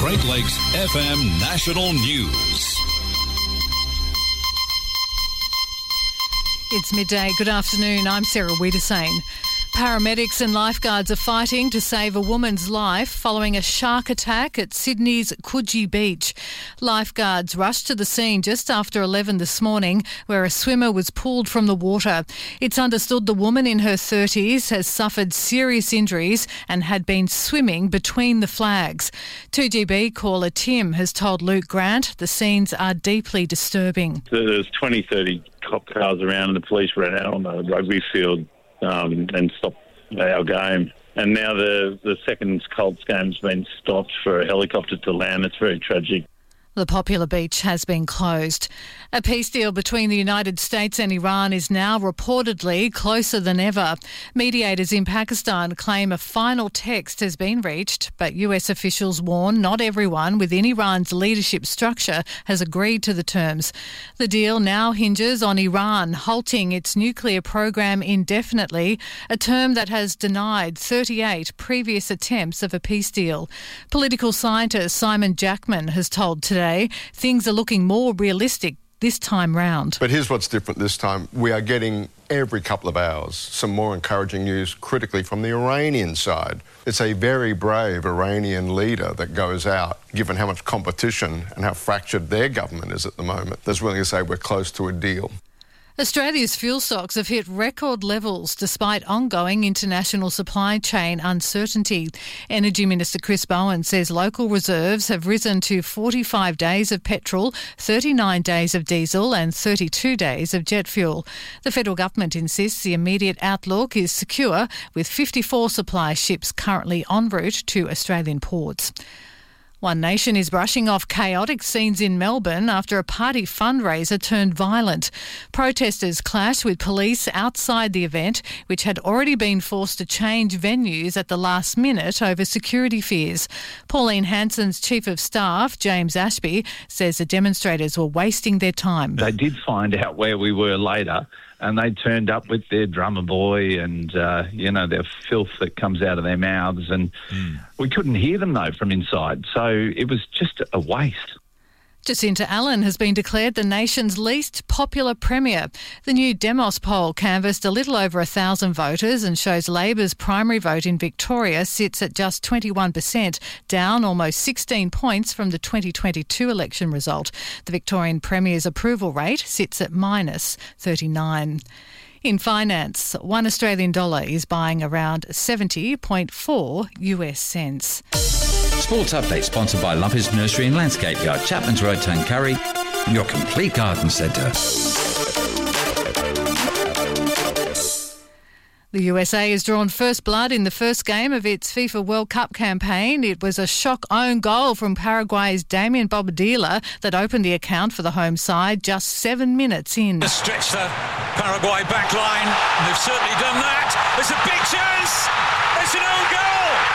Great Lakes FM National News. It's midday. Good afternoon. I'm Sarah Wiedersane. Paramedics and lifeguards are fighting to save a woman's life following a shark attack at Sydney's Coogee Beach. Lifeguards rushed to the scene just after 11 this morning, where a swimmer was pulled from the water. It's understood the woman in her 30s has suffered serious injuries and had been swimming between the flags. 2GB caller Tim has told Luke Grant the scenes are deeply disturbing. There's 20, 30 cop cars around and the police ran out on the rugby field and stopped our game. And now the second Colts game's been stopped for a helicopter to land. It's very tragic. The popular beach has been closed. A peace deal between the United States and Iran is now reportedly closer than ever. Mediators in Pakistan claim a final text has been reached, but US officials warn not everyone within Iran's leadership structure has agreed to the terms. The deal now hinges on Iran halting its nuclear program indefinitely, a term that has denied 38 previous attempts of a peace deal. Political scientist Simon Jackman has told Today things are looking more realistic this time round. But here's what's different this time. We are getting every couple of hours some more encouraging news critically from the Iranian side. It's a very brave Iranian leader that goes out, given how much competition and how fractured their government is at the moment, that's willing to say we're close to a deal. Australia's fuel stocks have hit record levels despite ongoing international supply chain uncertainty. Energy Minister Chris Bowen says local reserves have risen to 45 days of petrol, 39 days of diesel and 32 days of jet fuel. The federal government insists the immediate outlook is secure, with 54 supply ships currently en route to Australian ports. One Nation is brushing off chaotic scenes in Melbourne after a party fundraiser turned violent. Protesters clashed with police outside the event, which had already been forced to change venues at the last minute over security fears. Pauline Hanson's Chief of Staff, James Ashby, says the demonstrators were wasting their time. They did find out where we were later, and they turned up with their drummer boy and, their filth that comes out of their mouths. And we couldn't hear them, though, from inside. So it was just a waste. Jacinta Allen has been declared the nation's least popular premier. The new Demos poll canvassed a little over 1,000 voters and shows Labor's primary vote in Victoria sits at just 21%, down almost 16 points from the 2022 election result. The Victorian premier's approval rate sits at minus 39. In finance, $1 Australian dollar is buying around 70.4 US cents. Sports update sponsored by Lumpy's Nursery and Landscape Yard, Chapman's Road, Tuncurry, your complete garden centre. The USA has drawn first blood in the first game of its FIFA World Cup campaign. It was a shock own goal from Paraguay's Damian Bobadilla that opened the account for the home side just 7 minutes in. To stretch the Paraguay back line, and they've certainly done that. There's a big chance. It's an own goal.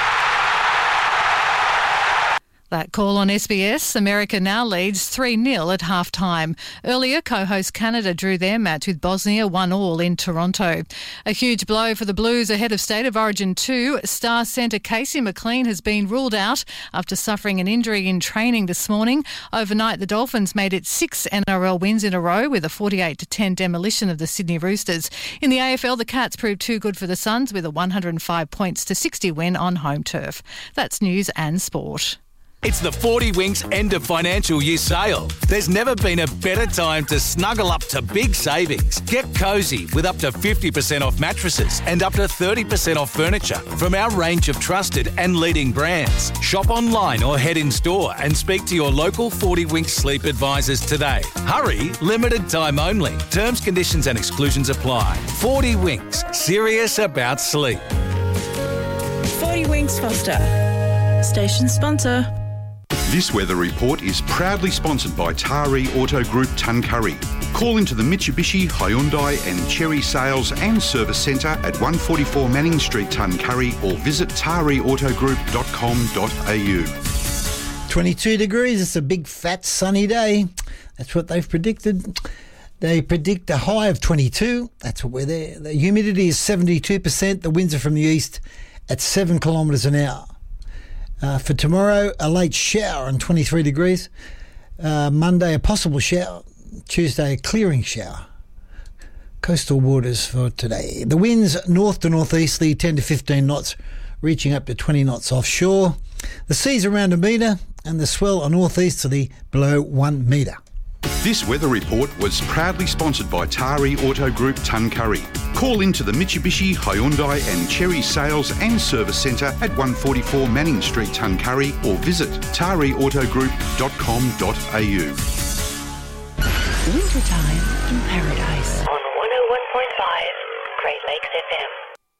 That call on SBS. America now leads 3-0 at half-time. Earlier, co-host Canada drew their match with Bosnia 1-1 in Toronto. A huge blow for the Blues ahead of State of Origin 2. Star centre Casey McLean has been ruled out after suffering an injury in training this morning. Overnight, the Dolphins made it 6 NRL wins in a row with a 48-10 demolition of the Sydney Roosters. In the AFL, the Cats proved too good for the Suns with a 105 points to 60 win on home turf. That's news and sport. It's the 40 Winks end of financial year sale. There's never been a better time to snuggle up to big savings. Get cosy with up to 50% off mattresses and up to 30% off furniture from our range of trusted and leading brands. Shop online or head in store and speak to your local 40 Winks sleep advisors today. Hurry, limited time only. Terms, conditions and exclusions apply. 40 Winks, serious about sleep. 40 Winks Foster, station sponsor. This weather report is proudly sponsored by Taree Auto Group Tuncurry. Call into the Mitsubishi, Hyundai and Chery Sales and Service Centre at 144 Manning Street, Tuncurry, or visit tareautogroup.com.au. 22 degrees, it's a big fat sunny day. That's what they've predicted. They predict a high of 22. That's what we're there. The humidity is 72%. The winds are from the east at 7 kilometres an hour. For tomorrow, a late shower and 23 degrees. Monday, a possible shower. Tuesday, a clearing shower. Coastal waters for today. The winds north to northeasterly, 10 to 15 knots, reaching up to 20 knots offshore. The sea's around 1 metre and the swell are northeasterly below 1 metre. This weather report was proudly sponsored by Tari Auto Group Tuncurry. Call into the Mitsubishi, Hyundai and Cherry Sales and Service Centre at 144 Manning Street, Tuncurry, or visit tariautogroup.com.au. Wintertime in paradise. On 101.5 Great Lakes FM.